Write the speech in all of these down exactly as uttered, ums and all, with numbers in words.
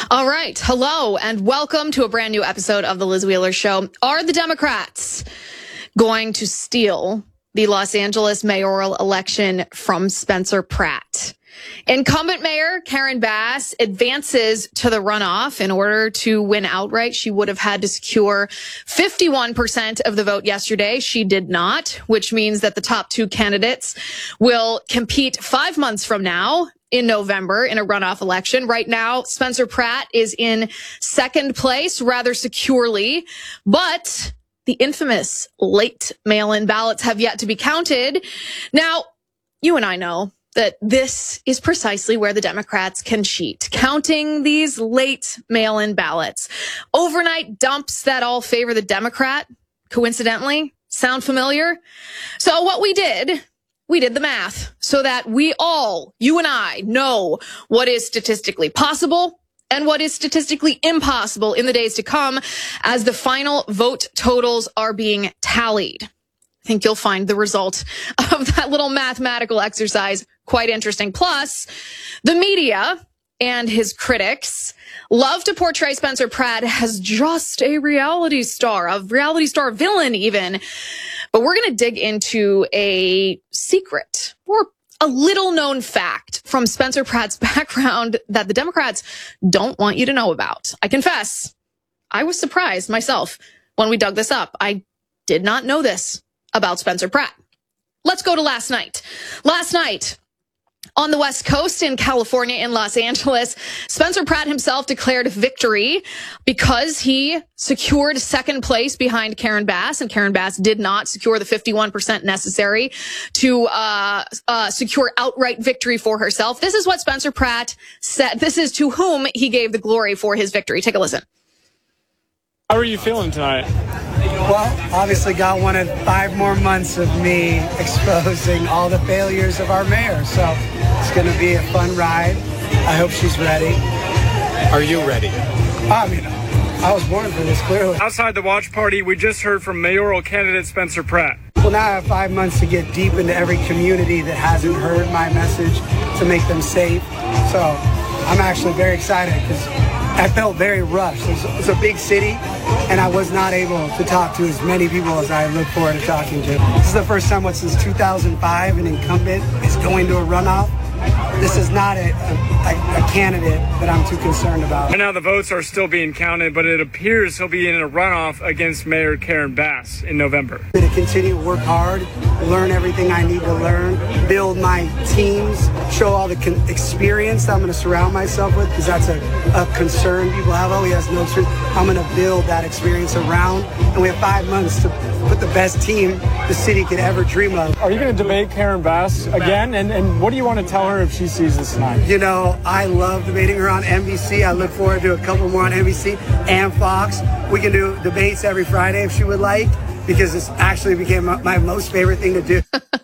All right. Hello and welcome to a brand new episode of the Liz Wheeler Show. Are the Democrats going to steal the Los Angeles mayoral election from Spencer Pratt? Incumbent Mayor Karen Bass advances to the runoff. In order to win outright, she would have had to secure fifty-one percent of the vote yesterday. She did not, which means that the top two candidates will compete five months from now in November in a runoff election. Right now, Spencer Pratt is in second place rather securely, but the infamous late mail-in ballots have yet to be counted. Now, you and I know that this is precisely where the Democrats can cheat. Counting these late mail-in ballots. Overnight dumps that all favor the Democrat, coincidentally. Sound familiar? So what we did, we did the math so that we all, you and I, know what is statistically possible and what is statistically impossible in the days to come as the final vote totals are being tallied. I think you'll find the result of that little mathematical exercise quite interesting. Plus, the media and his critics love to portray Spencer Pratt as just a reality star, a reality star villain even. But we're going to dig into a secret or a little known fact from Spencer Pratt's background that the Democrats don't want you to know about. I confess, I was surprised myself when we dug this up. I did not know this about Spencer Pratt. Let's go to last night. Last night, on the West Coast in California, in Los Angeles, Spencer Pratt himself declared victory because he secured second place behind Karen Bass, and Karen Bass did not secure the fifty-one percent necessary to uh, uh, secure outright victory for herself. This is what Spencer Pratt said. This is to whom he gave the glory for his victory. Take a listen. How are you feeling tonight? Well, obviously God wanted five more months of me exposing all the failures of our mayor. So it's going to be a fun ride. I hope she's ready. Are you ready? I mean, I was born for this, clearly. Outside the watch party, we just heard from mayoral candidate Spencer Pratt. Well, now I have five months to get deep into every community that hasn't heard my message to make them safe. So I'm actually very excited because I felt very rushed. It's, it's a big city, and I was not able to talk to as many people as I look forward to talking to. This is the first time, what, since two thousand five, an incumbent is going to a runoff. This is not a, a, a candidate that I'm too concerned about. Right now, the votes are still being counted, but it appears he'll be in a runoff against Mayor Karen Bass in November. I'm going to continue to work hard, learn everything I need to learn, build my teams, show all the con- experience that I'm going to surround myself with, because that's a, a concern people have. Oh, he has no experience. I'm going to build that experience around, and we have five months to put the best team the city could ever dream of. Are you going to debate Karen Bass again? And, and what do you want to tell her if she sees this tonight? You know, I love debating her on N B C. I look forward to a couple more on N B C and Fox. We can do debates every Friday if she would like, because this actually became my most favorite thing to do.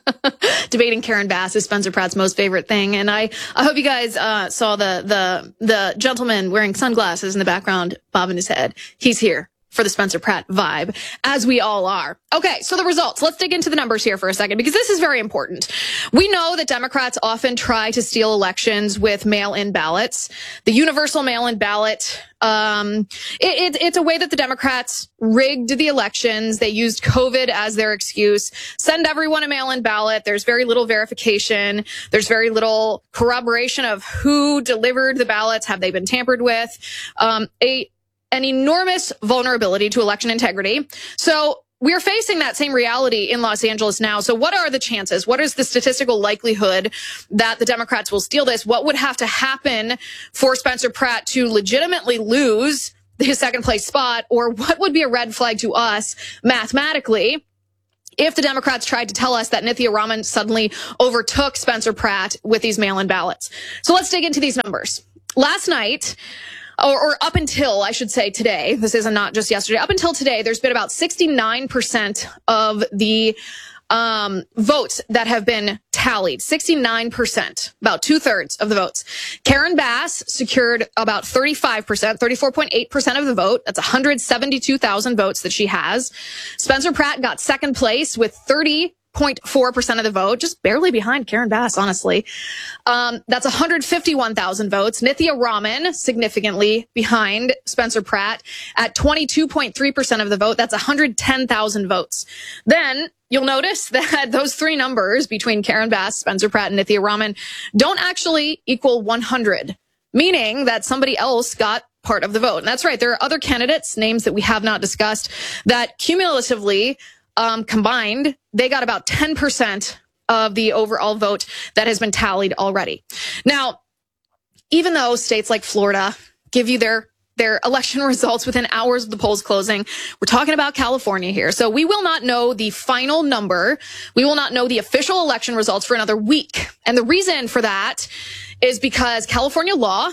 Debating Karen Bass is Spencer Pratt's most favorite thing. And I, I hope you guys uh, saw the, the, the gentleman wearing sunglasses in the background bobbing his head. He's here for the Spencer Pratt vibe, as we all are. Okay, so the results. Let's dig into the numbers here for a second, because this is very important. We know that Democrats often try to steal elections with mail-in ballots. The universal mail-in ballot, um, it, it, it's a way that the Democrats rigged the elections. They used COVID as their excuse. Send everyone a mail-in ballot. There's very little verification. There's very little corroboration of who delivered the ballots. Have they been tampered with? Um, a an enormous vulnerability to election integrity. So we're facing that same reality in Los Angeles now. So what are the chances? What is the statistical likelihood that the Democrats will steal this? What would have to happen for Spencer Pratt to legitimately lose his second place spot? Or what would be a red flag to us mathematically if the Democrats tried to tell us that Nithya Raman suddenly overtook Spencer Pratt with these mail-in ballots? So let's dig into these numbers. Last night, Or, or up until, I should say today, this isn't not just yesterday, up until today, there's been about sixty-nine percent of the um, votes that have been tallied. sixty-nine percent, about two thirds of the votes. Karen Bass secured about thirty-five percent, thirty-four point eight percent of the vote. That's one hundred seventy-two thousand votes that she has. Spencer Pratt got second place with thirty point four percent of the vote, just barely behind Karen Bass, honestly. Um, that's one hundred fifty-one thousand votes. Nithya Raman, significantly behind Spencer Pratt at twenty-two point three percent of the vote. That's one hundred ten thousand votes. Then you'll notice that those three numbers between Karen Bass, Spencer Pratt, and Nithya Raman don't actually equal one hundred, meaning that somebody else got part of the vote. And that's right. There are other candidates, names that we have not discussed, that cumulatively um, combined, they got about ten percent of the overall vote that has been tallied already. Now, even though states like Florida give you their their election results within hours of the polls closing, we're talking about California here. So we will not know the final number. We will not know the official election results for another week. And the reason for that is because California law,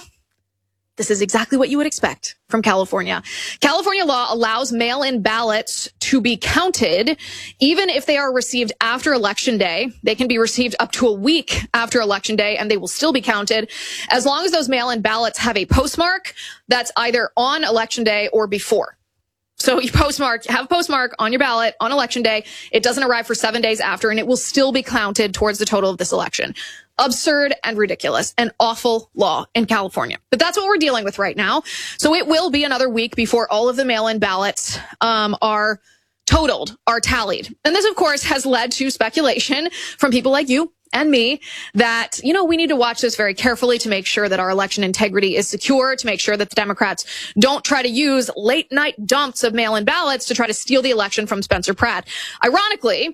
this is exactly what you would expect from California. California law allows mail-in ballots to be counted even if they are received after Election Day. They can be received up to a week after Election Day, and they will still be counted as long as those mail-in ballots have a postmark that's either on Election Day or before. So you postmark, have a postmark on your ballot on Election Day. It doesn't arrive for seven days after, and it will still be counted towards the total of this election. Absurd and ridiculous. An awful law in California. But that's what we're dealing with right now. So it will be another week before all of the mail-in ballots um, are totaled, are tallied. And this, of course, has led to speculation from people like you and me that, you know, we need to watch this very carefully to make sure that our election integrity is secure, to make sure that the Democrats don't try to use late night dumps of mail-in ballots to try to steal the election from Spencer Pratt. Ironically,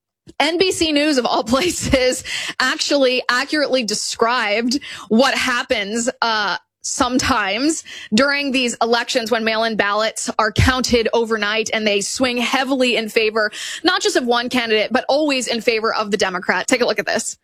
N B C News, of all places, actually accurately described what happens uh sometimes during these elections when mail-in ballots are counted overnight and they swing heavily in favor, not just of one candidate, but always in favor of the Democrat. Take a look at this.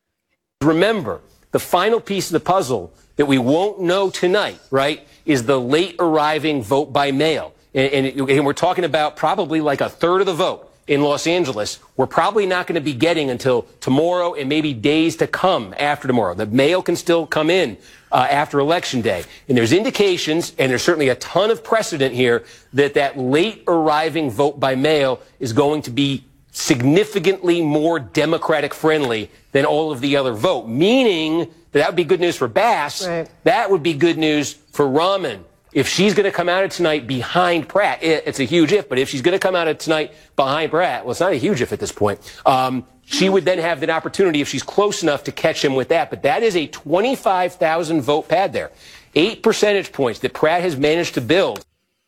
Remember, the final piece of the puzzle that we won't know tonight, right, is the late arriving vote by mail. And, and, and we're talking about probably like a third of the vote in Los Angeles. We're probably not going to be getting until tomorrow and maybe days to come after tomorrow. The mail can still come in uh, after Election Day. And there's indications, and there's certainly a ton of precedent here, that that late arriving vote by mail is going to be significantly more Democratic friendly than all of the other vote, meaning that that would be good news for Bass. Right. That would be good news for Raman. If she's going to come out of tonight behind Pratt, it's a huge if, but if she's going to come out of tonight behind Pratt, well, it's not a huge if at this point, um, she would then have an opportunity if she's close enough to catch him with that. But that is a twenty-five thousand vote pad there. Eight percentage points that Pratt has managed to build.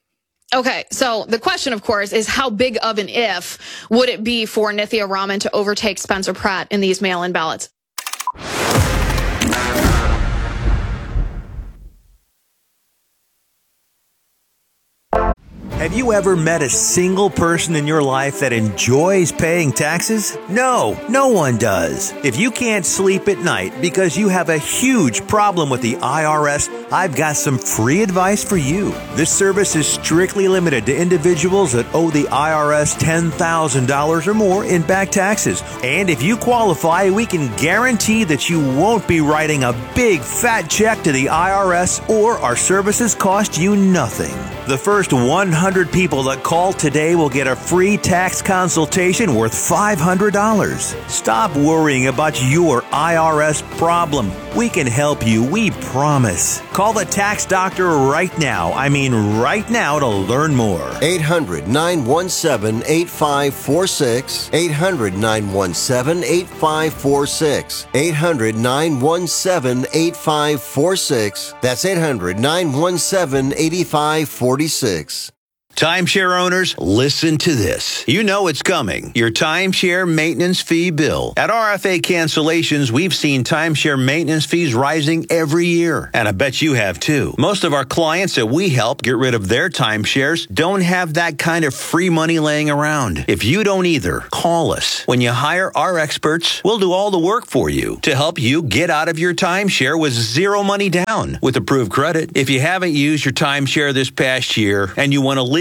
Okay, so the question, of course, is how big of an if would it be for Nithya Raman to overtake Spencer Pratt in these mail-in ballots? Have you ever met a single person in your life that enjoys paying taxes? No, no one does. If you can't sleep at night because you have a huge problem with the I R S, I've got some free advice for you. This service is strictly limited to individuals that owe the I R S ten thousand dollars or more in back taxes. And if you qualify, we can guarantee that you won't be writing a big fat check to the I R S, or our services cost you nothing. The first one hundred people that call today will get a free tax consultation worth five hundred dollars. Stop worrying about your I R S problem. We can help you, we promise. Call the tax doctor right now. I mean right now to learn more. eight hundred, nine one seven, eight five four six. eight hundred, nine one seven, eight five four six. eight hundred, nine one seven, eight five four six. That's eight hundred, nine one seven, eight five four six. Timeshare owners, listen to this. You know it's coming. Your timeshare maintenance fee bill. At R F A Cancellations, we've seen timeshare maintenance fees rising every year. And I bet you have too. Most of our clients that we help get rid of their timeshares don't have that kind of free money laying around. If you don't either, call us. When you hire our experts, we'll do all the work for you to help you get out of your timeshare with zero money down with approved credit. If you haven't used your timeshare this past year and you want to legally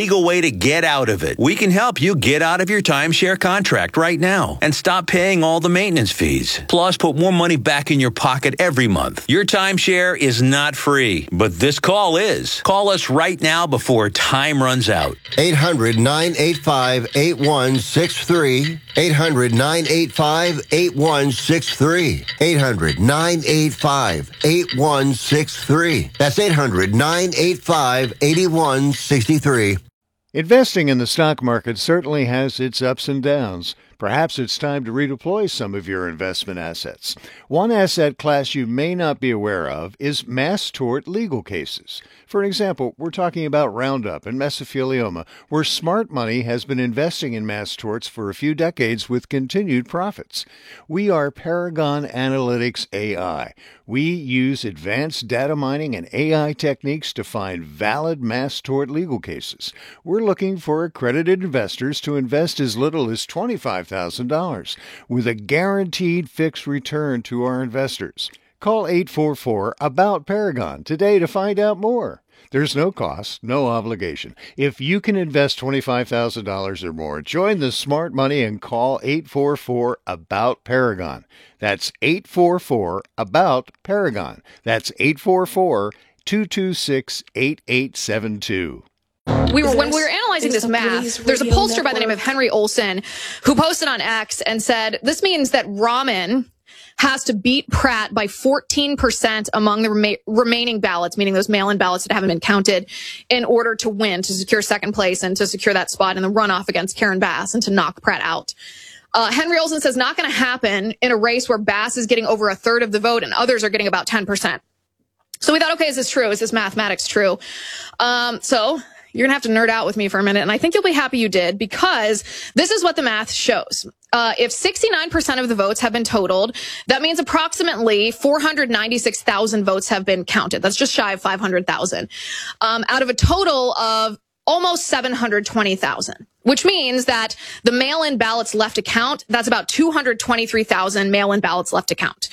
legal way to get out of it. We can help you get out of your timeshare contract right now and stop paying all the maintenance fees. Plus, put more money back in your pocket every month. Your timeshare is not free, but this call is. Call us right now before time runs out. eight hundred, nine eight five, eight one six three. eight hundred, nine eight five, eight one six three. eight hundred, nine eight five, eight one six three. That's eight hundred, nine eight five, eight one six three. Investing in the stock market certainly has its ups and downs. Perhaps it's time to redeploy some of your investment assets. One asset class you may not be aware of is mass tort legal cases. For example, we're talking about Roundup and mesothelioma, where smart money has been investing in mass torts for a few decades with continued profits. We are Paragon Analytics A I. We use advanced data mining and A I techniques to find valid mass tort legal cases. We're looking for accredited investors to invest as little as twenty-five thousand dollars with a guaranteed fixed return to our investors. Call eight four four, ABOUT Paragon today to find out more. There's no cost, no obligation. If you can invest twenty-five thousand dollars or more, join the smart money and call eight four four, ABOUT Paragon. That's eight four four, ABOUT Paragon. That's eight four four, two two six, eight eight seven two. We were when we were analyzing this math, there's a pollster by the name of Henry Olson who posted on X and said, this means that Rahman has to beat Pratt by fourteen percent among the rema- remaining ballots, meaning those mail-in ballots that haven't been counted, in order to win, to secure second place and to secure that spot in the runoff against Karen Bass and to knock Pratt out. Uh, Henry Olson says not going to happen in a race where Bass is getting over a third of the vote and others are getting about ten percent. So we thought, okay, is this true? Is this mathematics true? Um, so you're going to have to nerd out with me for a minute, and I think you'll be happy you did, because this is what the math shows. Uh, if sixty-nine percent of the votes have been totaled, that means approximately four hundred ninety-six thousand votes have been counted. That's just shy of five hundred thousand. Um, out of a total of almost seven hundred twenty thousand, which means that the mail-in ballots left to count, that's about two hundred twenty-three thousand mail-in ballots left to count.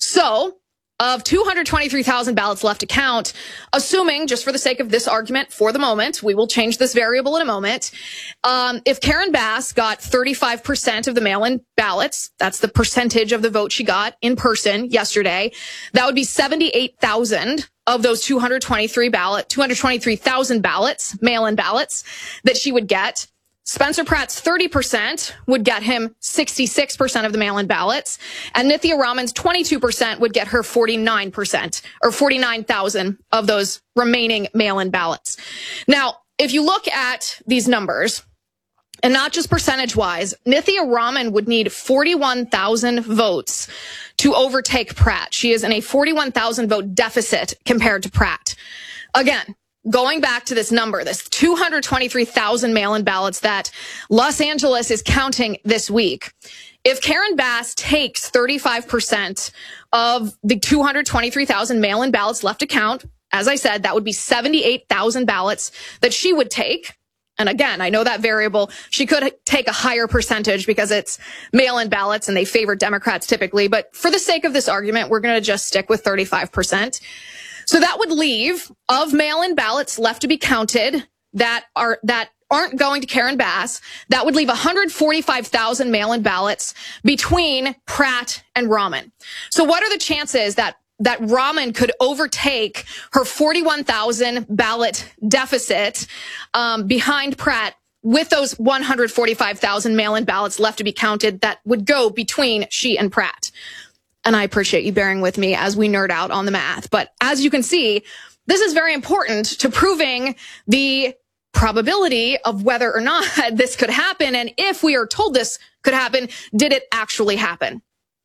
So, of two hundred twenty-three thousand ballots left to count, assuming, just for the sake of this argument for the moment, we will change this variable in a moment, um, if Karen Bass got thirty-five percent of the mail-in ballots, that's the percentage of the vote she got in person yesterday, that would be seventy-eight thousand of those two hundred twenty-three ballot, two hundred twenty-three thousand ballots, mail-in ballots, that she would get. Spencer Pratt's thirty percent would get him sixty-six percent of the mail-in ballots, and Nithya Raman's twenty-two percent would get her forty-nine percent, or forty-nine thousand of those remaining mail-in ballots. Now, if you look at these numbers, and not just percentage-wise, Nithya Raman would need forty-one thousand votes to overtake Pratt. She is in a forty-one thousand vote deficit compared to Pratt. Again, going back to this number, this two hundred twenty-three thousand mail-in ballots that Los Angeles is counting this week, if Karen Bass takes thirty-five percent of the two hundred twenty-three thousand mail-in ballots left to count, as I said, that would be seventy-eight thousand ballots that she would take. And again, I know that variable, she could take a higher percentage because it's mail-in ballots and they favor Democrats typically. But for the sake of this argument, we're going to just stick with thirty-five percent. So that would leave, of mail-in ballots left to be counted that are, that aren't going to Karen Bass, that would leave one hundred forty-five thousand mail-in ballots between Pratt and Raman. So what are the chances that that Raman could overtake her forty-one thousand ballot deficit um, behind Pratt with those one hundred forty-five thousand mail-in ballots left to be counted that would go between she and Pratt? And I appreciate you bearing with me as we nerd out on the math. But as you can see, this is very important to proving the probability of whether or not this could happen. And if we are told this could happen, did it actually happen?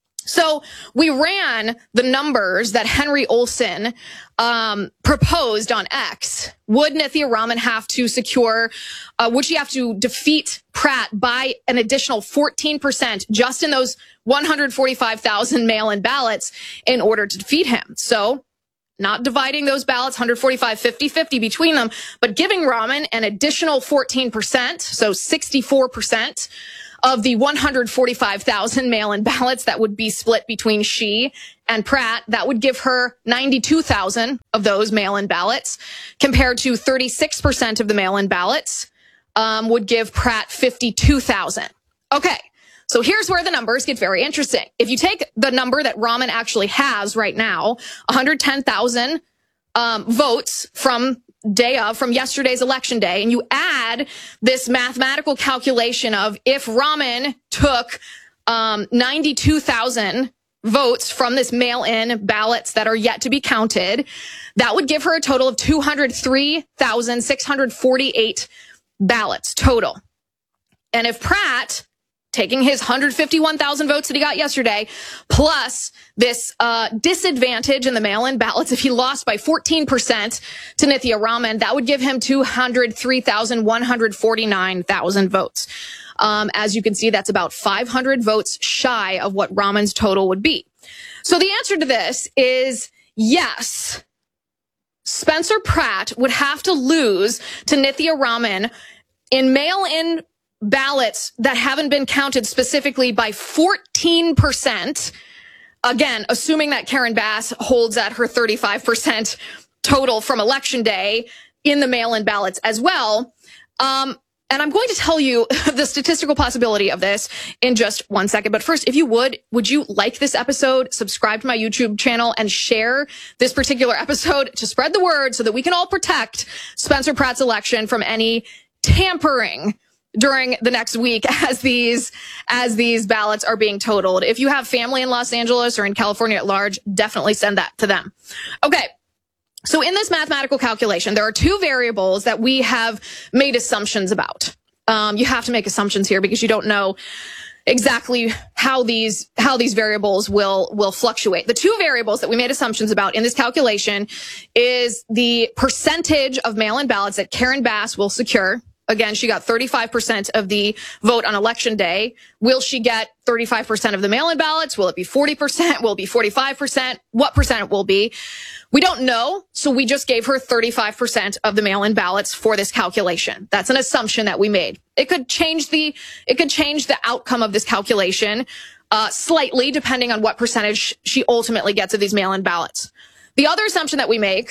So we ran the numbers that Henry Olson um, proposed on X. Would Nithya Raman have to secure, uh, would she have to defeat Pratt by an additional fourteen percent just in those one hundred forty-five thousand mail-in ballots in order to defeat him? So not dividing those ballots, one hundred forty-five, fifty, fifty between them, but giving Raman an additional fourteen percent, so sixty-four percent of the one hundred forty-five thousand mail-in ballots that would be split between she and Pratt. That would give her ninety-two thousand of those mail-in ballots compared to thirty-six percent of the mail-in ballots um, would give Pratt fifty-two thousand. Okay. So here's where the numbers get very interesting. If you take the number that Raman actually has right now, one hundred ten thousand um, votes from day of, from yesterday's election day, and you add this mathematical calculation of if Raman took um, ninety-two thousand votes from this mail-in ballots that are yet to be counted, that would give her a total of two hundred three thousand six hundred forty-eight ballots total. And if Pratt, taking his one hundred fifty-one thousand votes that he got yesterday, plus this uh disadvantage in the mail-in ballots, if he lost by fourteen percent to Nithya Raman, that would give him two hundred three thousand one hundred forty-nine thousand votes. Um, as you can see, that's about five hundred votes shy of what Raman's total would be. So the answer to this is yes. Spencer Pratt would have to lose to Nithya Raman in mail-in ballots that haven't been counted specifically by fourteen percent. Again, assuming that Karen Bass holds at her thirty-five percent total from election day in the mail-in ballots as well. Um, and I'm going to tell you the statistical possibility of this in just one second. But first, if you would, would you like this episode, subscribe to my YouTube channel, and share this particular episode to spread the word so that we can all protect Spencer Pratt's election from any tampering during the next week as these as these ballots are being totaled. If you have family in Los Angeles or in California at large, definitely send that to them. Okay. So in this mathematical calculation, there are two variables that we have made assumptions about. Um, you have to make assumptions here because you don't know exactly how these how these variables will will fluctuate. The two variables that we made assumptions about in this calculation is the percentage of mail-in ballots that Karen Bass will secure. Again, she got thirty-five percent of the vote on election day. Will she get thirty-five percent of the mail-in ballots? Will it be forty percent? Will it be forty-five percent? What percent it will be? We don't know, so we just gave her thirty-five percent of the mail-in ballots for this calculation. That's an assumption that we made. It could change the it could change the outcome of this calculation uh slightly depending on what percentage she ultimately gets of these mail-in ballots. The other assumption that we make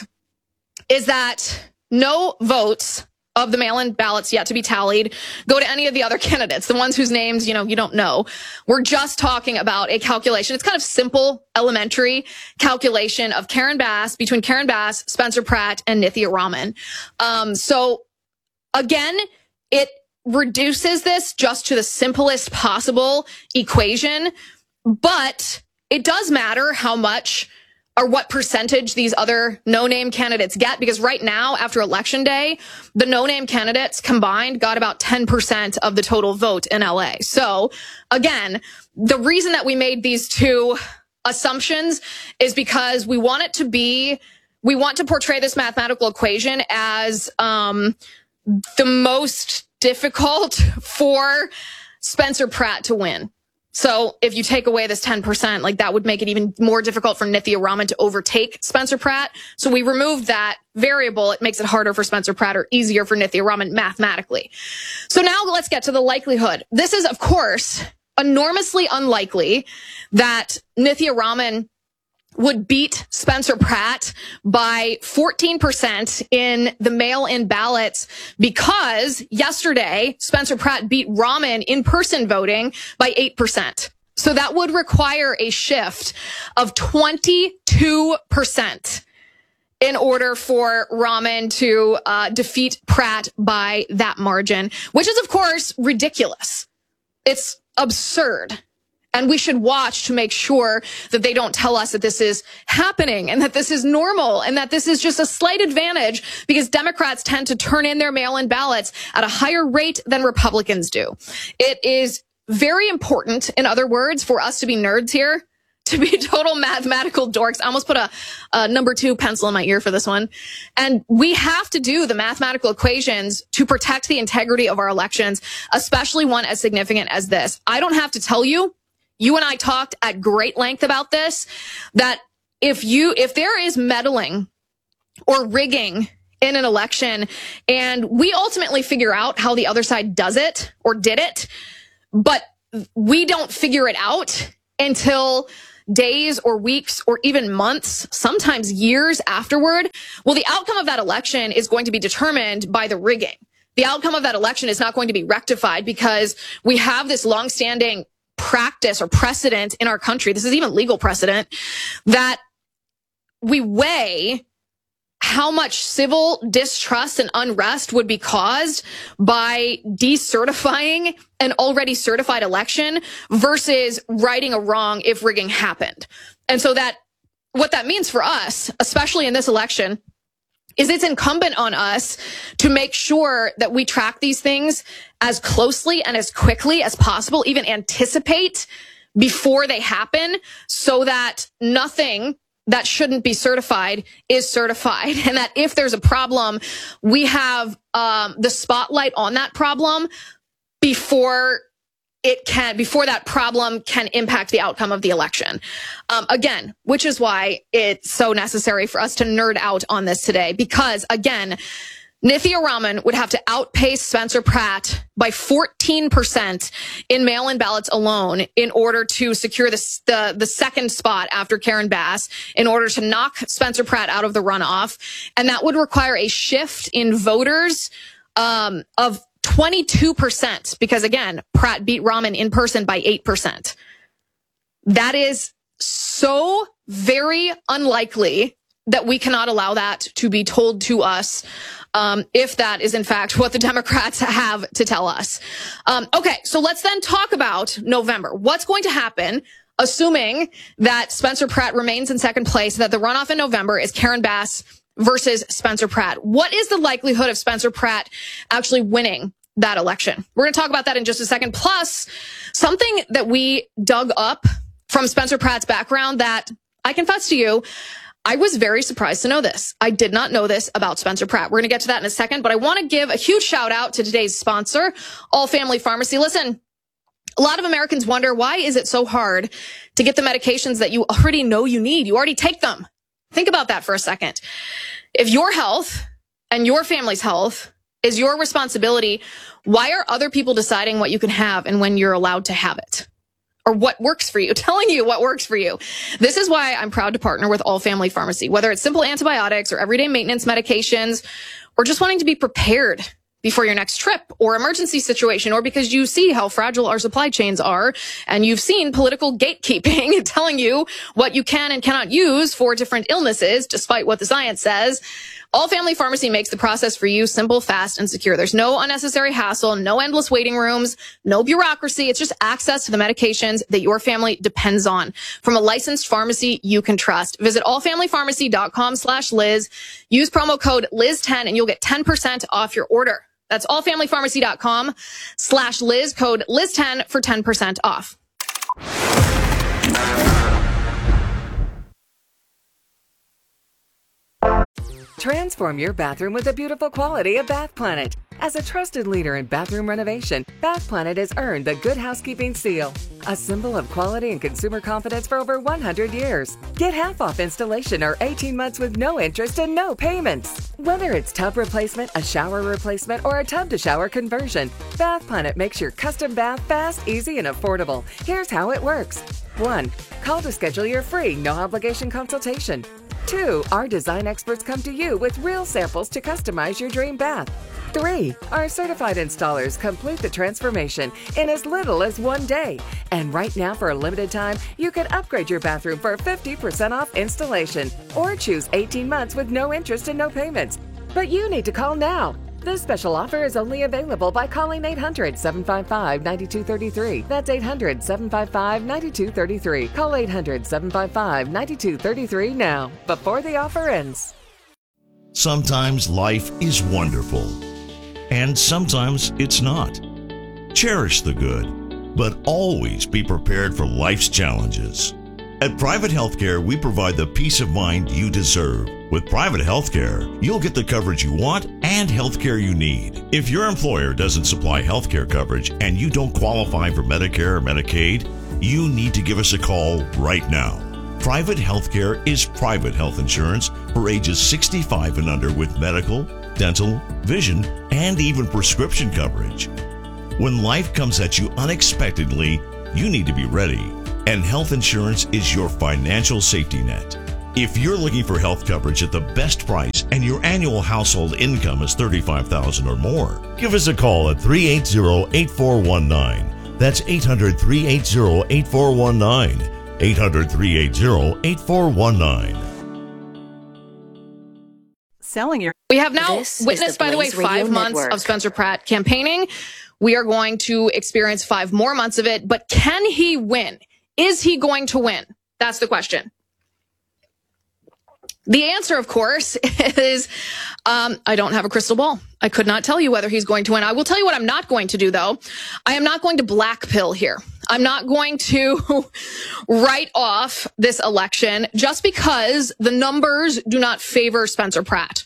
is that no votes of the mail-in ballots yet to be tallied go to any of the other candidates, the ones whose names, you know, you don't know. We're just talking about a calculation. It's kind of simple, elementary calculation of Karen Bass, between Karen Bass, Spencer Pratt, and Nithya Raman. Um, so again, it reduces this just to the simplest possible equation, but it does matter how much or what percentage these other no-name candidates get, because right now, after Election Day, the no-name candidates combined got about ten percent of the total vote in L A. So, again, the reason that we made these two assumptions is because we want it to be, we want to portray this mathematical equation as um, the most difficult for Spencer Pratt to win. So if you take away this ten percent, like that would make it even more difficult for Nithya Raman to overtake Spencer Pratt. So we removed that variable. It makes it harder for Spencer Pratt or easier for Nithya Raman mathematically. So now let's get to the likelihood. This is, of course, enormously unlikely that Nithya Raman would beat Spencer Pratt by fourteen percent in the mail-in ballots, because yesterday Spencer Pratt beat Raman in person voting by eight percent. So that would require a shift of twenty-two percent in order for Raman to uh, defeat Pratt by that margin, which is, of course, ridiculous. It's absurd. And we should watch to make sure that they don't tell us that this is happening and that this is normal and that this is just a slight advantage, because Democrats tend to turn in their mail-in ballots at a higher rate than Republicans do. It is very important, in other words, for us to be nerds here, to be total mathematical dorks. I almost put a, a number two pencil in my ear for this one. And we have to do the mathematical equations to protect the integrity of our elections, especially one as significant as this. I don't have to tell you, you and I talked at great length about this, that if you, if there is meddling or rigging in an election and we ultimately figure out how the other side does it or did it, but we don't figure it out until days or weeks or even months, sometimes years afterward, well, the outcome of that election is going to be determined by the rigging. the outcome of that election is not going to be rectified because we have this longstanding practice or precedent in our country. This is even legal precedent that we weigh how much civil distrust and unrest would be caused by decertifying an already certified election versus righting a wrong if rigging happened. And so that what that means for us, especially in this election, is it's incumbent on us to make sure that we track these things as closely and as quickly as possible, even anticipate before they happen, so that nothing that shouldn't be certified is certified. And that if there's a problem, we have um, the spotlight on that problem before it can, before that problem can impact the outcome of the election. Um, again, which is why it's so necessary for us to nerd out on this today, because again, Nithya Raman would have to outpace Spencer Pratt by fourteen percent in mail-in ballots alone in order to secure the, the, the second spot after Karen Bass, in order to knock Spencer Pratt out of the runoff. And that would require a shift in voters um, of twenty-two percent, because again, Pratt beat Raman in person by eight percent. That is so very unlikely that we cannot allow that to be told to us, um, if that is in fact what the Democrats have to tell us. Um, okay, so let's then talk about November. What's going to happen, assuming that Spencer Pratt remains in second place, that the runoff in November is Karen Bass versus Spencer Pratt? What is the likelihood of Spencer Pratt actually winning that election? We're going to talk about that in just a second. Plus, something that we dug up from Spencer Pratt's background that I confess to you, I was very surprised to know this. I did not know this about Spencer Pratt. We're going to get to that in a second, but I want to give a huge shout out to today's sponsor, All Family Pharmacy. Listen, a lot of Americans wonder, why is it so hard to get the medications that you already know you need? You already take them. Think about that for a second. If your health and your family's health is your responsibility, why are other people deciding what you can have and when you're allowed to have it? Or what works for you, telling you what works for you. This is why I'm proud to partner with All Family Pharmacy. Whether it's simple antibiotics or everyday maintenance medications, or just wanting to be prepared before your next trip or emergency situation, or because you see how fragile our supply chains are and you've seen political gatekeeping telling you what you can and cannot use for different illnesses, despite what the science says, All Family Pharmacy makes the process for you simple, fast, and secure. There's no unnecessary hassle, no endless waiting rooms, no bureaucracy. It's just access to the medications that your family depends on from a licensed pharmacy you can trust. Visit allfamilypharmacy.com slash Liz. Use promo code Liz ten and you'll get ten percent off your order. That's allfamilypharmacy.com slash Liz, code Liz ten for ten percent off. Transform your bathroom with the beautiful quality of Bath Planet. As a trusted leader in bathroom renovation, Bath Planet has earned the Good Housekeeping seal, a symbol of quality and consumer confidence for over one hundred years. Get half off installation or eighteen months with no interest and no payments. Whether it's tub replacement, a shower replacement, or a tub-to-shower conversion, Bath Planet makes your custom bath fast, easy, and affordable. Here's how it works. one. Call to schedule your free, no-obligation consultation. two. Our design experts come to you with real samples to customize your dream bath. three. Our certified installers complete the transformation in as little as one day. And right now, for a limited time, you can upgrade your bathroom for fifty percent off installation or choose eighteen months with no interest and no payments. But you need to call now. This special offer is only available by calling eight hundred, seven five five, nine two three three. That's eight hundred, seven five five, nine two three three. Call eight hundred, seven five five, nine two three three now, before the offer ends. Sometimes life is wonderful, and sometimes it's not. Cherish the good, but always be prepared for life's challenges. At Private Healthcare, we provide the peace of mind you deserve. With Private Healthcare, you'll get the coverage you want and healthcare you need. If your employer doesn't supply healthcare coverage and you don't qualify for Medicare or Medicaid, you need to give us a call right now. Private Healthcare is private health insurance for ages sixty-five and under with medical, dental, vision, and even prescription coverage. When life comes at you unexpectedly, you need to be ready. And health insurance is your financial safety net. If you're looking for health coverage at the best price and your annual household income is thirty-five thousand dollars or more, give us a call at three eight zero, eight four one nine. That's eight hundred, three eight zero, eight four one nine. eight hundred, three eight zero, eight four one nine. Selling your We have now This witnessed, the by the way, Blaze Radio five months Network. of Spencer Pratt campaigning. We are going to experience five more months of it, but can he win? Is he going to win? That's the question. The answer, of course, is um, I don't have a crystal ball. I could not tell you whether he's going to win. I will tell you what I'm not going to do, though. I am not going to black pill here. I'm not going to write off this election just because the numbers do not favor Spencer Pratt.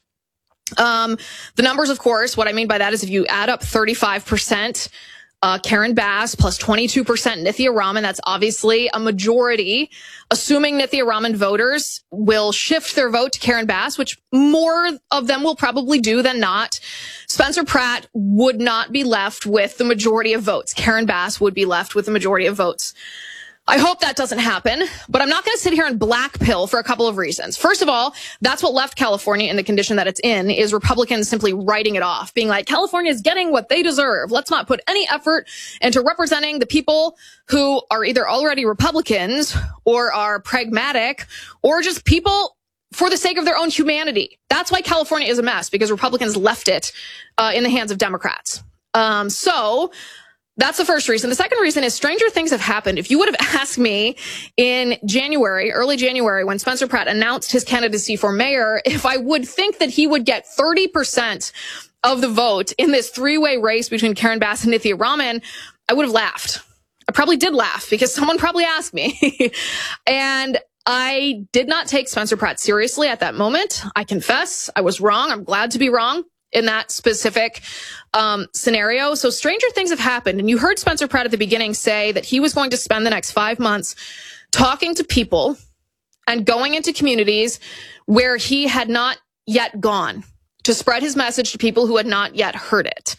Um, the numbers, of course, what I mean by that is if you add up thirty-five percent uh, Karen Bass plus twenty-two percent Nithya Raman, that's obviously a majority. Assuming Nithya Raman voters will shift their vote to Karen Bass, which more of them will probably do than not, Spencer Pratt would not be left with the majority of votes. Karen Bass would be left with the majority of votes. I hope that doesn't happen, but I'm not going to sit here and black pill for a couple of reasons. First of all, that's what left California in the condition that it's in, is Republicans simply writing it off, being like, California is getting what they deserve. Let's not put any effort into representing the people who are either already Republicans or are pragmatic or just people for the sake of their own humanity. That's why California is a mess, because Republicans left it uh, in the hands of Democrats. Um, so... That's the first reason. The second reason is stranger things have happened. If you would have asked me in January, early January, when Spencer Pratt announced his candidacy for mayor, if I would think that he would get thirty percent of the vote in this three-way race between Karen Bass and Nithya Raman, I would have laughed. I probably did laugh because someone probably asked me. And I did not take Spencer Pratt seriously at that moment. I confess I was wrong. I'm glad to be wrong in that specific um, scenario. So stranger things have happened. And you heard Spencer Pratt at the beginning say that he was going to spend the next five months talking to people and going into communities where he had not yet gone to spread his message to people who had not yet heard it.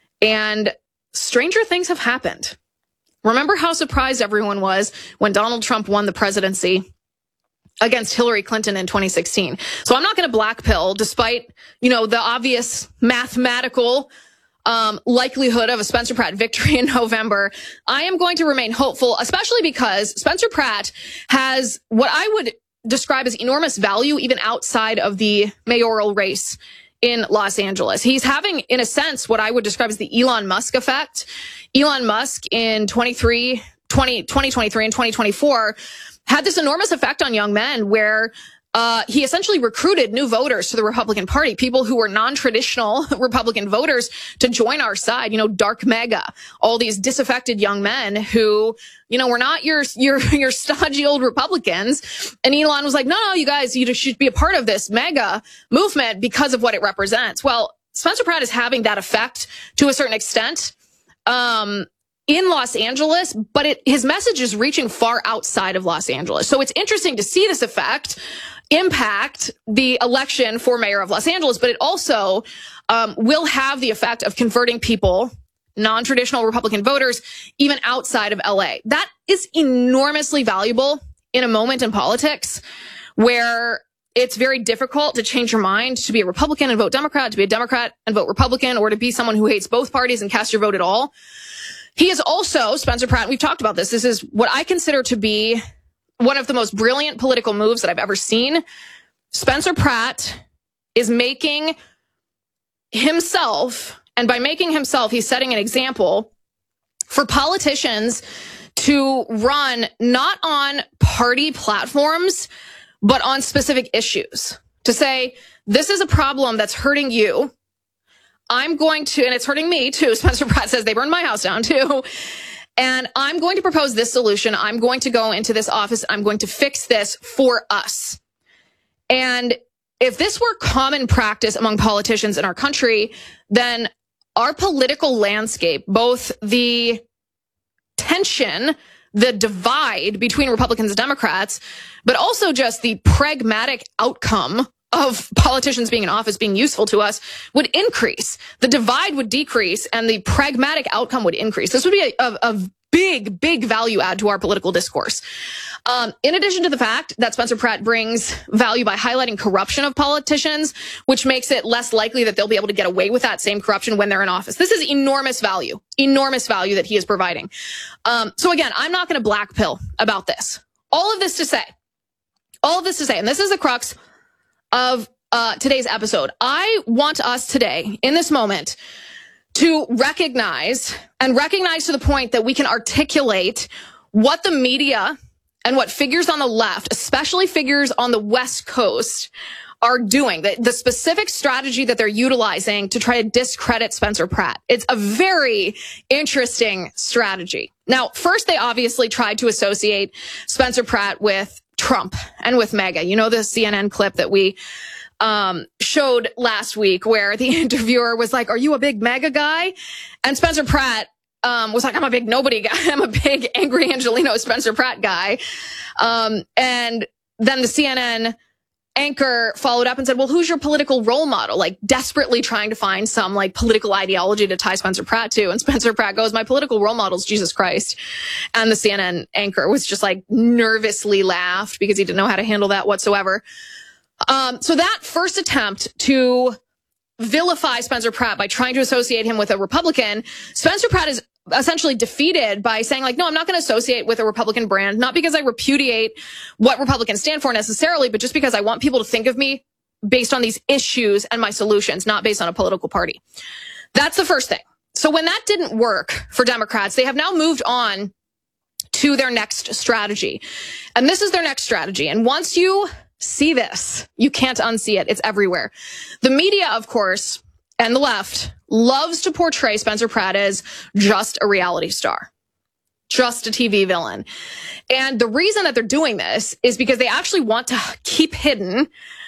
And stranger things have happened. Remember how surprised everyone was when Donald Trump won the presidency against Hillary Clinton in twenty sixteen. So I'm not going to black pill, despite, you know, the obvious mathematical um, likelihood of a Spencer Pratt victory in November. I am going to remain hopeful, especially because Spencer Pratt has what I would describe as enormous value even outside of the mayoral race in Los Angeles. He's having, in a sense, what I would describe as the Elon Musk effect. Elon Musk in twenty-three, twenty, twenty twenty-three and twenty twenty-four had this enormous effect on young men where uh, he essentially recruited new voters to the Republican Party, people who were non-traditional Republican voters to join our side, you know, dark mega, all these disaffected young men who, you know, were not your, your, your stodgy old Republicans. And Elon was like, no, no, you guys, you should be a part of this mega movement because of what it represents. Well, Spencer Pratt is having that effect to a certain extent. Um, in Los Angeles, but it, his message is reaching far outside of Los Angeles. So it's interesting to see this effect impact the election for mayor of Los Angeles, but it also um, will have the effect of converting people, non-traditional Republican voters, even outside of L A. That is enormously valuable in a moment in politics where it's very difficult to change your mind to be a Republican and vote Democrat, to be a Democrat and vote Republican, or to be someone who hates both parties and cast your vote at all. He is also, Spencer Pratt, we've talked about this, this is what I consider to be one of the most brilliant political moves that I've ever seen. Spencer Pratt is making himself, and by making himself, he's setting an example for politicians to run not on party platforms, but on specific issues. To say, this is a problem that's hurting you. I'm going to, and it's hurting me too. Spencer Pratt says they burned my house down too. And I'm going to propose this solution. I'm going to go into this office. I'm going to fix this for us. And if this were common practice among politicians in our country, then our political landscape, both the tension, the divide between Republicans and Democrats, but also just the pragmatic outcome of politicians being in office, being useful to us, would increase. The divide would decrease and the pragmatic outcome would increase. This would be a, a, a big, big value add to our political discourse. Um, in addition to the fact that Spencer Pratt brings value by highlighting corruption of politicians, which makes it less likely that they'll be able to get away with that same corruption when they're in office. This is enormous value, enormous value that he is providing. Um, so again, I'm not going to black pill about this. All of this to say, all of this to say, and this is the crux of uh, today's episode. I want us today, in this moment, to recognize and recognize to the point that we can articulate what the media and what figures on the left, especially figures on the West Coast, are doing, the, the specific strategy that they're utilizing to try to discredit Spencer Pratt. It's a very interesting strategy. Now, first, they obviously tried to associate Spencer Pratt with Trump and with MAGA. You know, the C N N clip that we um, showed last week where the interviewer was like, "Are you a big MAGA guy?" And Spencer Pratt um, was like, "I'm a big nobody guy. I'm a big angry Angelino Spencer Pratt guy." Um, and then the C N N anchor followed up and said, "Well, who's your political role model?" Like desperately trying to find some like political ideology to tie Spencer Pratt to. And Spencer Pratt goes, "My political role model is Jesus Christ." And the C N N anchor was just like nervously laughed because he didn't know how to handle that whatsoever. Um, so that first attempt to vilify Spencer Pratt by trying to associate him with a Republican, Spencer Pratt is essentially defeated by saying like, "No, I'm not going to associate with a Republican brand, not because I repudiate what Republicans stand for necessarily, but just because I want people to think of me based on these issues and my solutions, not based on a political party." That's the first thing. So when that didn't work for Democrats, they have now moved on to their next strategy. And this is their next strategy. And once you see this, you can't unsee it. It's everywhere. The media, of course, and the left loves to portray Spencer Pratt as just a reality star, just a T V villain. And the reason that they're doing this is because they actually want to keep hidden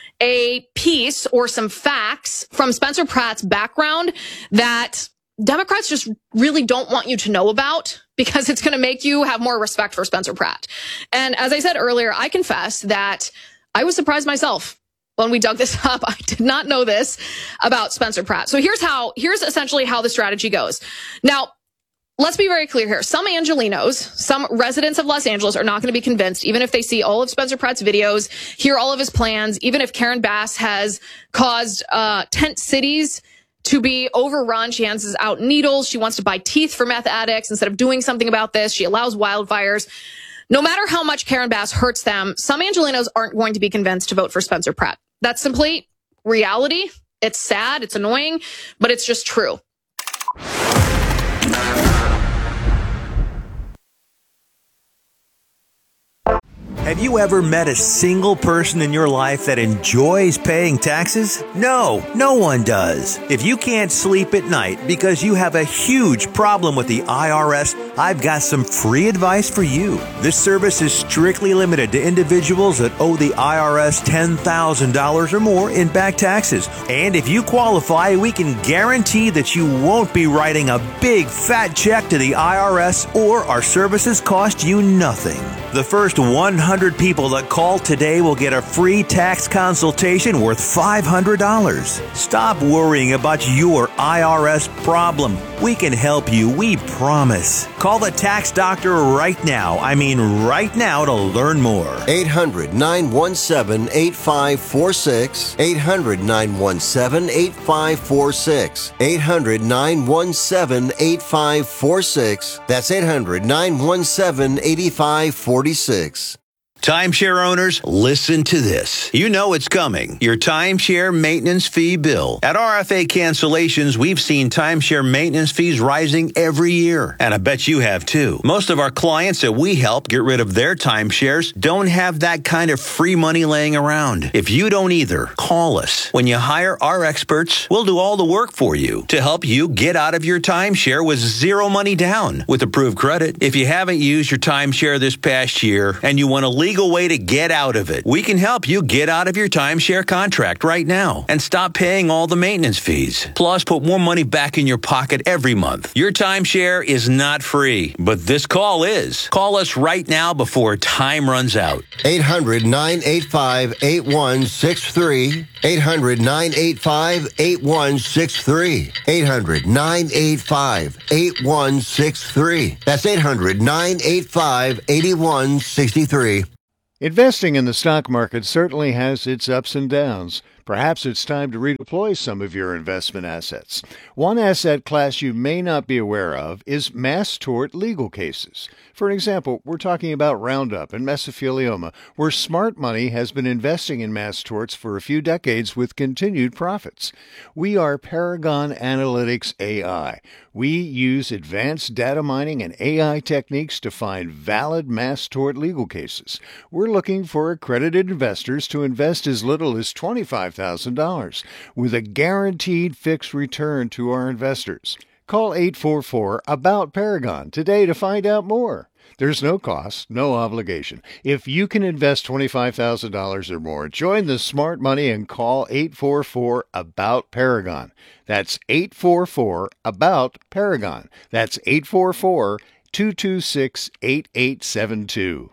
a piece or some facts from Spencer Pratt's background that Democrats just really don't want you to know about because it's going to make you have more respect for Spencer Pratt. And as I said earlier, I confess that I was surprised myself when we dug this up. I did not know this about Spencer Pratt. So here's how, here's essentially how the strategy goes. Now, let's be very clear here. Some Angelinos, some residents of Los Angeles are not going to be convinced, even if they see all of Spencer Pratt's videos, hear all of his plans, even if Karen Bass has caused uh, tent cities to be overrun. She hands out needles. She wants to buy teeth for meth addicts instead of doing something about this. She allows wildfires. No matter how much Karen Bass hurts them, some Angelinos aren't going to be convinced to vote for Spencer Pratt. That's simply reality. It's sad. It's annoying, but it's just true. Have you ever met a single person in your life that enjoys paying taxes? No, no one does. If you can't sleep at night because you have a huge problem with the I R S, I've got some free advice for you. This service is strictly limited to individuals that owe the I R S ten thousand dollars or more in back taxes. And if you qualify, we can guarantee that you won't be writing a big fat check to the I R S, or our services cost you nothing. The first one hundred people that call today will get a free tax consultation worth five hundred dollars. Stop worrying about your I R S problem. We can help you, we promise. Call the tax doctor right now. I mean right now to learn more. eight hundred, nine one seven, eight five four six. eight hundred, nine one seven, eight five four six. eight hundred, nine one seven, eight five four six. That's eight hundred, nine one seven, eight five four six. Timeshare owners, listen to this. You know it's coming. Your timeshare maintenance fee bill. At R F A Cancellations, we've seen timeshare maintenance fees rising every year. And I bet you have too. Most of our clients that we help get rid of their timeshares don't have that kind of free money laying around. If you don't either, call us. When you hire our experts, we'll do all the work for you to help you get out of your timeshare with zero money down with approved credit. If you haven't used your timeshare this past year and you want to legally legal way to get out of it. We can help you get out of your timeshare contract right now and stop paying all the maintenance fees. Plus, put more money back in your pocket every month. Your timeshare is not free, but this call is. Call us right now before time runs out. eight hundred, nine eight five, eight one six three. eight hundred, nine eight five, eight one six three. eight hundred, nine eight five, eight one six three. That's eight hundred, nine eight five, eight one six three. Investing in the stock market certainly has its ups and downs. Perhaps it's time to redeploy some of your investment assets. One asset class you may not be aware of is mass tort legal cases. For example, we're talking about Roundup and mesothelioma, where smart money has been investing in mass torts for a few decades with continued profits. We are Paragon Analytics A I. We use advanced data mining and A I techniques to find valid mass tort legal cases. We're looking for accredited investors to invest as little as twenty-five thousand dollars with a guaranteed fixed return to our investors. Call eight four four, A B O U T, Paragon today to find out more. There's no cost, no obligation. If you can invest twenty-five thousand dollars or more, join the smart money and call eight four four, A B O U T, Paragon. That's eight four four, A B O U T, Paragon. That's eight four four, two two six, eight eight seven two.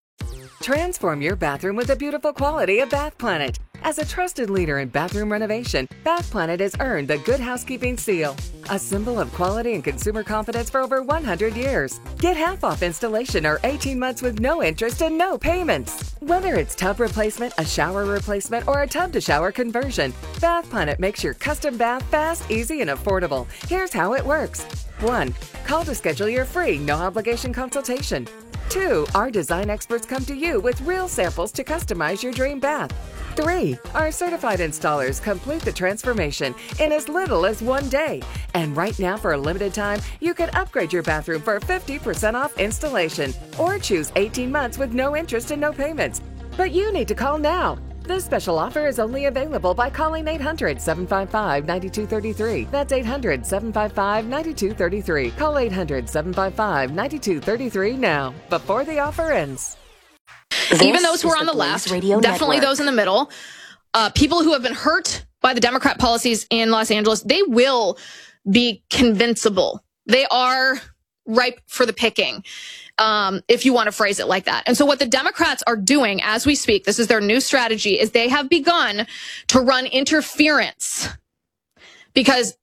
Transform your bathroom with the beautiful quality of Bath Planet. As a trusted leader in bathroom renovation, Bath Planet has earned the Good Housekeeping Seal, a symbol of quality and consumer confidence for over one hundred years. Get half off installation or eighteen months with no interest and no payments. Whether it's tub replacement, a shower replacement, or a tub-to-shower conversion, Bath Planet makes your custom bath fast, easy, and affordable. Here's how it works. one. Call to schedule your free, no-obligation consultation. two. Our design experts come to you with real samples to customize your dream bath. three. Our certified installers complete the transformation in as little as one day. And right now, for a limited time, you can upgrade your bathroom for fifty percent off installation or choose eighteen months with no interest and no payments. But you need to call now. This special offer is only available by calling eight hundred, seven five five, nine two three three. That's eight hundred, seven five five, nine two three three. Call eight hundred, seven five five, nine two three three now, before the offer ends. Even those who are on the left, definitely those in the middle, uh, people who have been hurt by the Democrat policies in Los Angeles, they will be convincible. They are ripe for the picking, um, if you want to phrase it like that. And so what the Democrats are doing as we speak, this is their new strategy, is they have begun to run interference because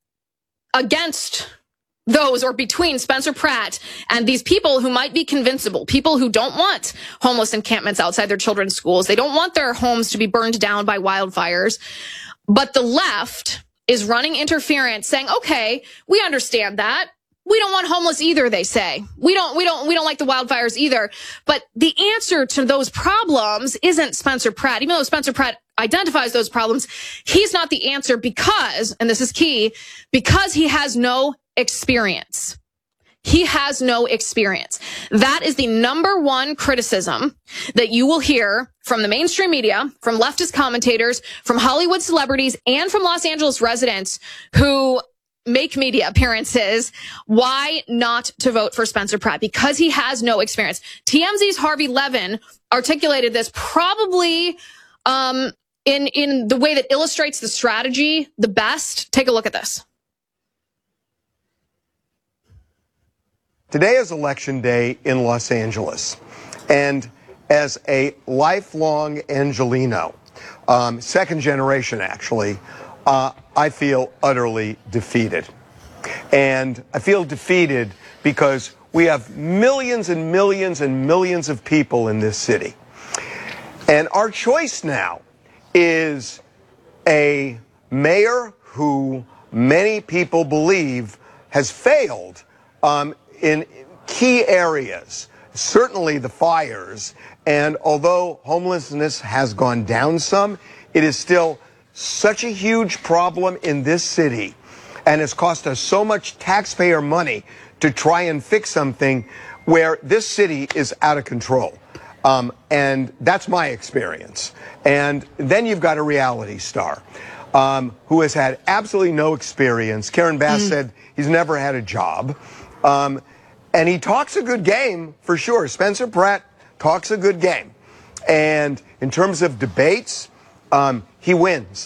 against those or between Spencer Pratt and these people who might be convincible, people who don't want homeless encampments outside their children's schools. They don't want their homes to be burned down by wildfires. But the left is running interference saying, okay, we understand that. We don't want homeless either, they say. We don't, we don't, we don't like the wildfires either. But the answer to those problems isn't Spencer Pratt. Even though Spencer Pratt identifies those problems, he's not the answer because, and this is key, because he has no experience. He has no experience. That is the number one criticism that you will hear from the mainstream media, from leftist commentators, from Hollywood celebrities, and from Los Angeles residents who make media appearances. Why not to vote for Spencer Pratt? Because he has no experience. T M Z's Harvey Levin articulated this probably um, in, in the way that illustrates the strategy the best. Take a look at this. Today is election day in Los Angeles, and as a lifelong Angelino, um, second generation actually, uh, I feel utterly defeated. And I feel defeated because we have millions and millions and millions of people in this city. And our choice now is a mayor who many people believe has failed um, in key areas, certainly the fires. And although homelessness has gone down some, it is still such a huge problem in this city and has cost us so much taxpayer money to try and fix something where this city is out of control. Um, and that's my experience. And then you've got a reality star um, who has had absolutely no experience. Karen Bass mm. said he's never had a job. Um, and he talks a good game, for sure. Spencer Pratt talks a good game. And in terms of debates, um, he wins.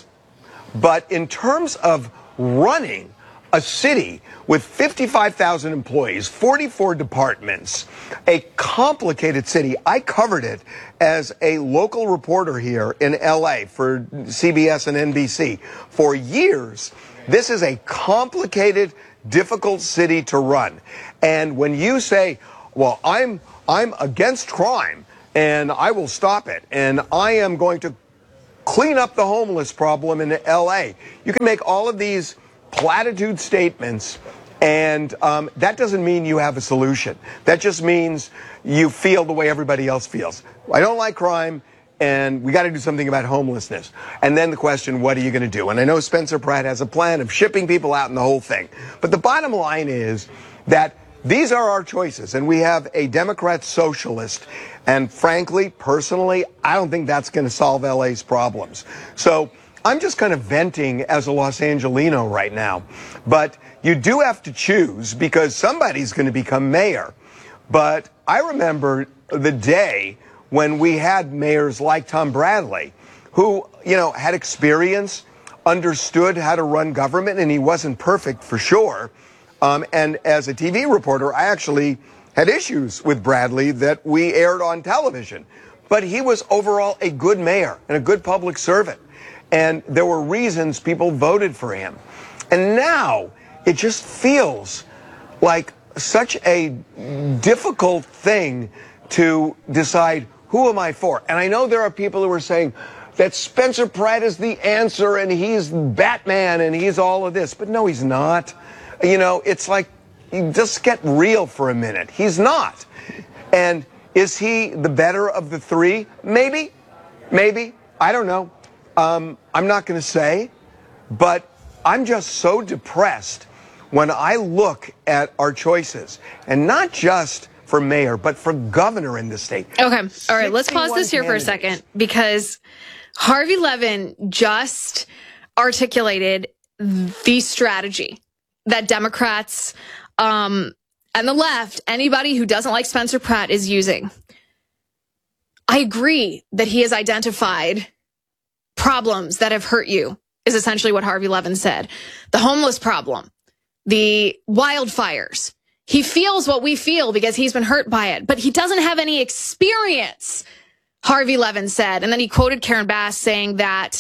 But in terms of running a city with fifty-five thousand employees, forty-four departments, a complicated city. I covered it as a local reporter here in L A for C B S and N B C for years. This is a complicated, difficult city to run. And when you say, well, I'm I'm against crime and I will stop it and I am going to clean up the homeless problem in L A, you can make all of these platitude statements, and um, that doesn't mean you have a solution. That just means you feel the way everybody else feels. I don't like crime, and we got to do something about homelessness. And then the question, what are you going to do? And I know Spencer Pratt has a plan of shipping people out and the whole thing. But the bottom line is that these are our choices, and we have a Democrat socialist. And frankly, personally, I don't think that's going to solve L A's problems. So I'm just kind of venting as a Los Angelino right now. But you do have to choose because somebody's going to become mayor. But I remember the day when we had mayors like Tom Bradley, who, you know, had experience, understood how to run government, and he wasn't perfect for sure. Um, and as a T V reporter, I actually had issues with Bradley that we aired on television. But he was overall a good mayor and a good public servant. And there were reasons people voted for him. And now it just feels like such a difficult thing to decide who am I for. And I know there are people who are saying that Spencer Pratt is the answer and he's Batman and he's all of this. But no, he's not. You know, it's like, you just get real for a minute. He's not. And is he the better of the three? Maybe. Maybe. I don't know. Um, I'm not going to say, but I'm just so depressed when I look at our choices, and not just for mayor, but for governor in the state. Okay. All right. Let's pause this here for a second, because Harvey Levin just articulated the strategy that Democrats um, and the left, anybody who doesn't like Spencer Pratt, is using. I agree that he has identified problems that have hurt you, is essentially what Harvey Levin said. The homeless problem, the wildfires. He feels what we feel because he's been hurt by it, but he doesn't have any experience, Harvey Levin said. And then he quoted Karen Bass saying that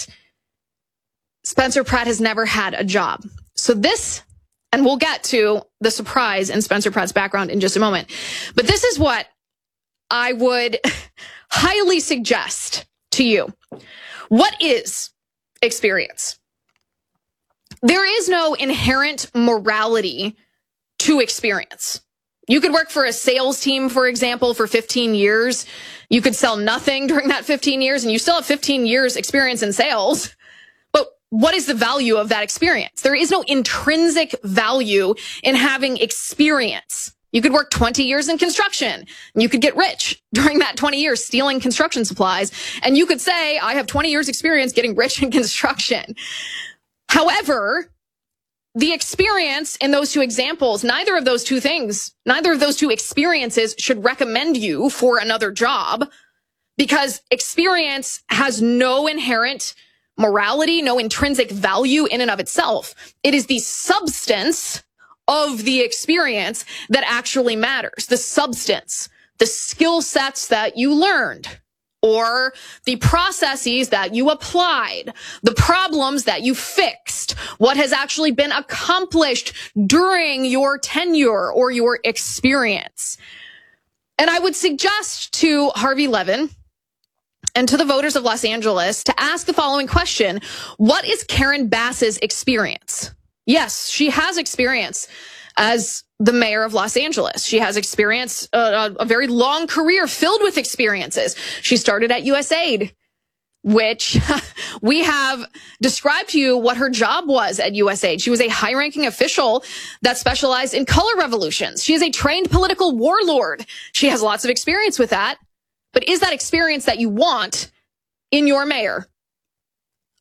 Spencer Pratt has never had a job. So this, and we'll get to the surprise in Spencer Pratt's background in just a moment, but this is what I would highly suggest to you. What is experience? There is no inherent morality to experience. You could work for a sales team, for example, for fifteen years. You could sell nothing during that fifteen years, and you still have fifteen years experience in sales. But what is the value of that experience? There is no intrinsic value in having experience. You could work twenty years in construction, and you could get rich during that twenty years stealing construction supplies. And you could say, I have twenty years experience getting rich in construction. However, the experience in those two examples, neither of those two things, neither of those two experiences should recommend you for another job, because experience has no inherent morality, no intrinsic value in and of itself. It is the substance of the experience that actually matters. The substance, the skill sets that you learned, or the processes that you applied, the problems that you fixed, what has actually been accomplished during your tenure or your experience. And I would suggest to Harvey Levin and to the voters of Los Angeles to ask the following question: what is Karen Bass's experience? Yes, she has experience as the mayor of Los Angeles. She has experience, uh, a very long career filled with experiences. She started at U S A I D, which we have described to you what her job was at U S A I D. She was a high-ranking official that specialized in color revolutions. She is a trained political warlord. She has lots of experience with that. But is that experience that you want in your mayor?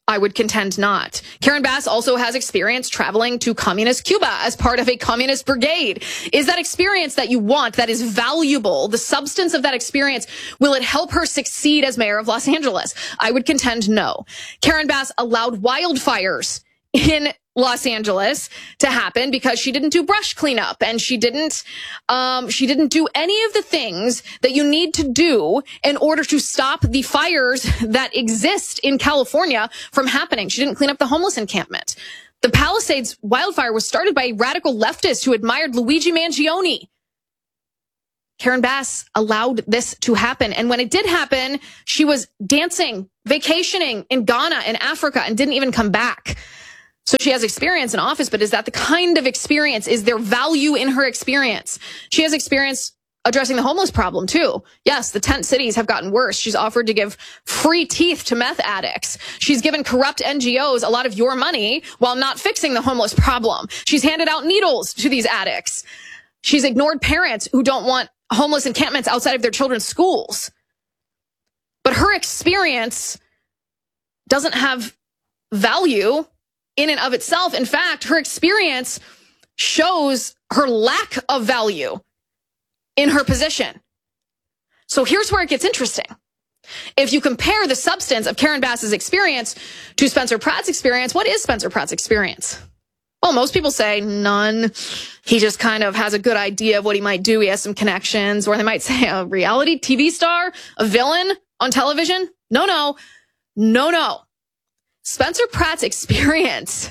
I would contend not. Karen Bass also has experience traveling to communist Cuba as part of a communist brigade. Is that experience that you want, that is valuable, the substance of that experience, will it help her succeed as mayor of Los Angeles? I would contend no. Karen Bass allowed wildfires in Los Angeles to happen because she didn't do brush cleanup and she didn't, um, she didn't do any of the things that you need to do in order to stop the fires that exist in California from happening. She didn't clean up the homeless encampment. The Palisades wildfire was started by a radical leftist who admired Luigi Mangione. Karen Bass allowed this to happen. And when it did happen, she was dancing, vacationing in Ghana and Africa and didn't even come back. So she has experience in office, but is that the kind of experience? Is there value in her experience? She has experience addressing the homeless problem too. Yes, the tent cities have gotten worse. She's offered to give free teeth to meth addicts. She's given corrupt N G Os a lot of your money while not fixing the homeless problem. She's handed out needles to these addicts. She's ignored parents who don't want homeless encampments outside of their children's schools. But her experience doesn't have value in and of itself. In fact, her experience shows her lack of value in her position. So here's where it gets interesting. If you compare the substance of Karen Bass's experience to Spencer Pratt's experience, what is Spencer Pratt's experience? Well, most people say none. He just kind of has a good idea of what he might do. He has some connections. Or they might say a reality T V star, a villain on television. No, no, no, no. Spencer Pratt's experience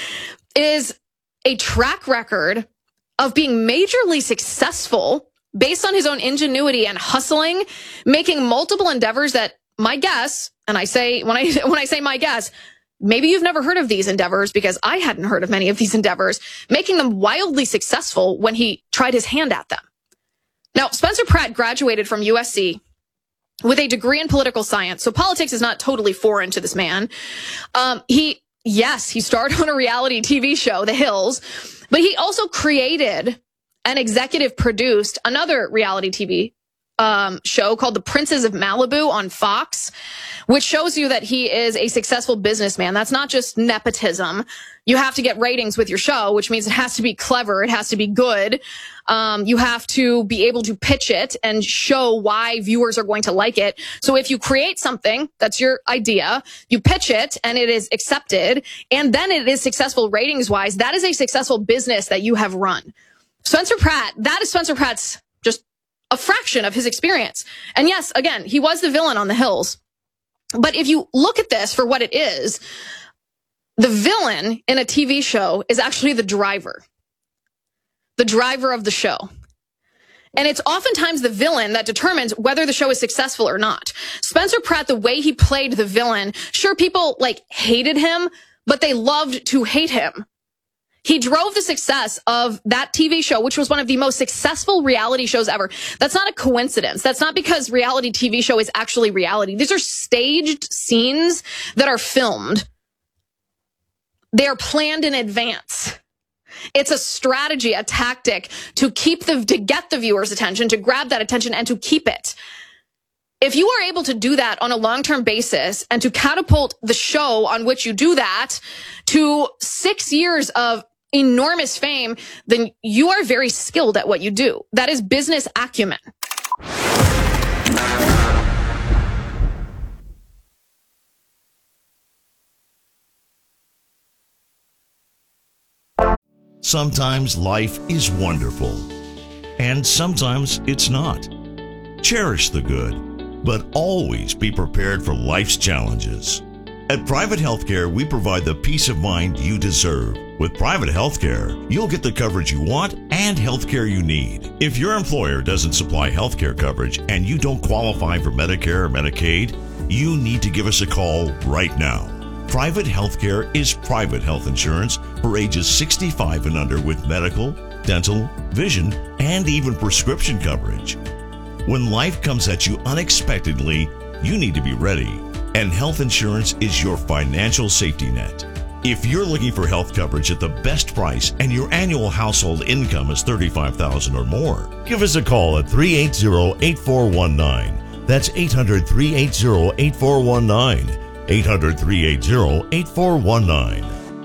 is a track record of being majorly successful based on his own ingenuity and hustling, making multiple endeavors that my guess, and I say, when I, when I say my guess, maybe you've never heard of these endeavors because I hadn't heard of many of these endeavors, making them wildly successful when he tried his hand at them. Now, Spencer Pratt graduated from U S C with a degree in political science. So politics is not totally foreign to this man. Um, he, yes, he starred on a reality T V show, The Hills, but he also created and executive produced another reality T V um, show called The Princes of Malibu on Fox, which shows you that he is a successful businessman. That's not just nepotism. You have to get ratings with your show, which means it has to be clever. It has to be good. Um, you have to be able to pitch it and show why viewers are going to like it. So if you create something, that's your idea, you pitch it and it is accepted, and then it is successful ratings wise, that is a successful business that you have run. Spencer Pratt, that is Spencer Pratt's just a fraction of his experience. And yes, again, he was the villain on The Hills. But if you look at this for what it is, the villain in a T V show is actually the driver. The driver of the show. And it's oftentimes the villain that determines whether the show is successful or not. Spencer Pratt, the way he played the villain, sure, people like hated him, but they loved to hate him. He drove the success of that T V show, which was one of the most successful reality shows ever. That's not a coincidence. That's not because reality T V show is actually reality. These are staged scenes that are filmed. They are planned in advance. It's a strategy, a tactic to keep the, to get the viewer's attention, to grab that attention and to keep it. If you are able to do that on a long-term basis and to catapult the show on which you do that to six years of enormous fame, then you are very skilled at what you do. That is business acumen. Sometimes life is wonderful, and sometimes it's not. Cherish the good, but always be prepared for life's challenges. At Private Healthcare, we provide the peace of mind you deserve. With Private Healthcare, you'll get the coverage you want and healthcare you need. If your employer doesn't supply healthcare coverage and you don't qualify for Medicare or Medicaid, you need to give us a call right now. Private Healthcare is private health insurance for ages sixty-five and under with medical, dental, vision, and even prescription coverage. When life comes at you unexpectedly, you need to be ready, and health insurance is your financial safety net. If you're looking for health coverage at the best price and your annual household income is thirty-five thousand dollars or more, give us a call at three eight zero, eight four one nine. That's eight hundred, three eight zero, eight four one nine. eight hundred, three eight zero, eight four one nine.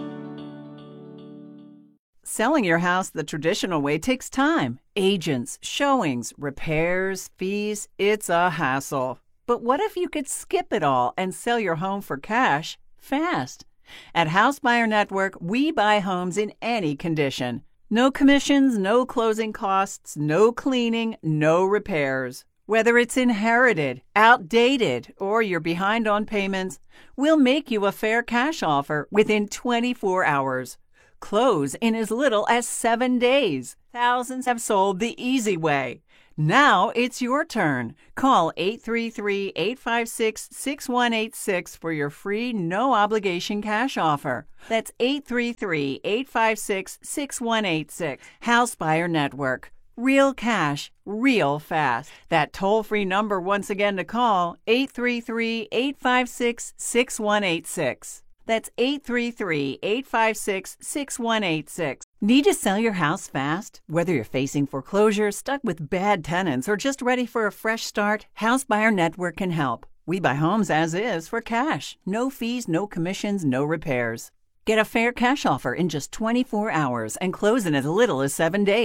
Selling your house the traditional way takes time. Agents, showings, repairs, fees. It's a hassle. But what if you could skip it all and sell your home for cash fast? At House Buyer Network, we buy homes in any condition. No commissions, no closing costs, no cleaning, no repairs. Whether it's inherited, outdated, or you're behind on payments, we'll make you a fair cash offer within twenty-four hours. Close in as little as seven days. Thousands have sold the easy way. Now it's your turn. Call eight three three, eight five six, six one eight six for your free, no-obligation cash offer. That's eight three three, eight five six, six one eight six. House Buyer Network. Real cash, real fast. That toll-free number once again to call, eight three three, eight five six, six one eight six. That's eight three three, eight five six, six one eight six. Need to sell your house fast? Whether you're facing foreclosure, stuck with bad tenants, or just ready for a fresh start, House Buyer Network can help. We buy homes as is for cash. No fees, no commissions, no repairs. Get a fair cash offer in just twenty-four hours and close in as little as seven days.